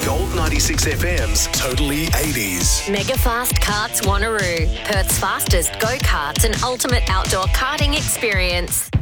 Gold 96 FM's Totally 80s. Mega Fast Karts Wanneroo, Perth's fastest go-karts and ultimate outdoor karting experience.